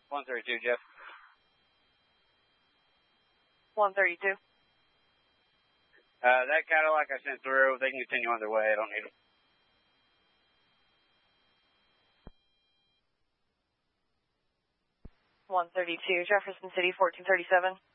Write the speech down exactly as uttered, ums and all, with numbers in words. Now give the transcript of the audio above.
one thirty-two, Jeff. one thirty-two. Uh, that Cadillac I sent through, they can continue on their way. I don't need them. one thirty-two, Jefferson City, fourteen thirty-seven.